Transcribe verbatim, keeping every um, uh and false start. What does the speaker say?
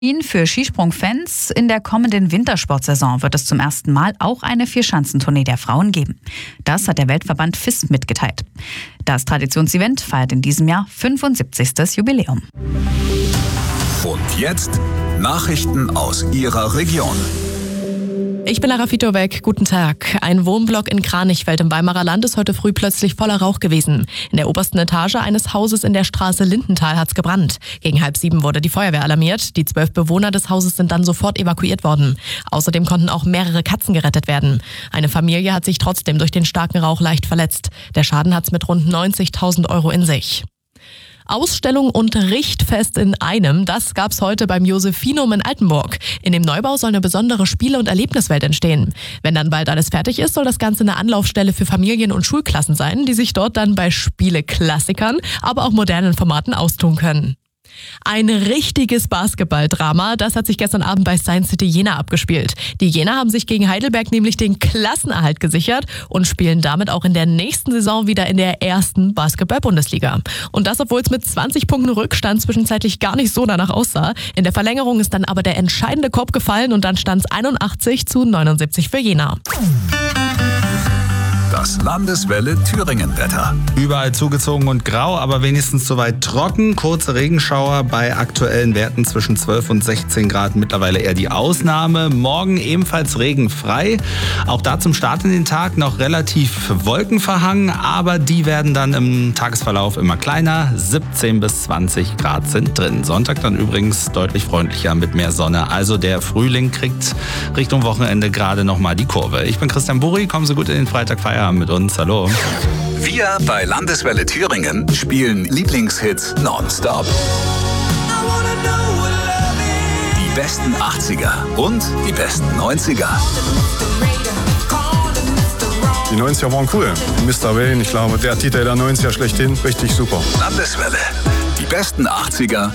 Für Skisprung-Fans: In der kommenden Wintersportsaison wird es zum ersten Mal auch eine Vierschanzentournee der Frauen geben. Das hat der Weltverband F I S mitgeteilt. Das Traditionsevent feiert in diesem Jahr fünfundsiebzigstes Jubiläum. Und jetzt Nachrichten aus Ihrer Region. Ich bin Lara Fitobeck, guten Tag. Ein Wohnblock in Kranichfeld im Weimarer Land ist heute früh plötzlich voller Rauch gewesen. In der obersten Etage eines Hauses in der Straße Lindenthal hat's gebrannt. Gegen halb sieben wurde die Feuerwehr alarmiert. Die zwölf Bewohner des Hauses sind dann sofort evakuiert worden. Außerdem konnten auch mehrere Katzen gerettet werden. Eine Familie hat sich trotzdem durch den starken Rauch leicht verletzt. Der Schaden hat's mit rund neunzigtausend Euro in sich. Ausstellung und Richtfest in einem, das gab's heute beim Josephinum in Altenburg. In dem Neubau soll eine besondere Spiele- und Erlebniswelt entstehen. Wenn dann bald alles fertig ist, soll das Ganze eine Anlaufstelle für Familien und Schulklassen sein, die sich dort dann bei Spiele-Klassikern, aber auch modernen Formaten austun können. Ein richtiges Basketballdrama, das hat sich gestern Abend bei Science City Jena abgespielt. Die Jener haben sich gegen Heidelberg nämlich den Klassenerhalt gesichert und spielen damit auch in der nächsten Saison wieder in der ersten Basketball-Bundesliga. Und das, obwohl es mit zwanzig Punkten Rückstand zwischenzeitlich gar nicht so danach aussah. In der Verlängerung ist dann aber der entscheidende Korb gefallen und dann stand es einundachtzig zu neunundsiebzig für Jena. Das Landeswelle Thüringen-Wetter. Überall zugezogen und grau, aber wenigstens soweit trocken. Kurze Regenschauer bei aktuellen Werten zwischen zwölf und sechzehn Grad. Mittlerweile eher die Ausnahme. Morgen ebenfalls regenfrei. Auch da zum Start in den Tag noch relativ wolkenverhangen, aber die werden dann im Tagesverlauf immer kleiner. siebzehn bis zwanzig Grad sind drin. Sonntag dann übrigens deutlich freundlicher mit mehr Sonne. Also der Frühling kriegt Richtung Wochenende gerade nochmal die Kurve. Ich bin Christian Burri. Kommen Sie gut in den Freitag feiern mit uns. Hallo. Wir bei Landeswelle Thüringen spielen Lieblingshits nonstop. Die besten achtziger und die besten neunziger. Die neunziger waren cool. Mister Wayne, ich glaube, der Titel der neunziger schlechthin, richtig super. Landeswelle. Die besten achtziger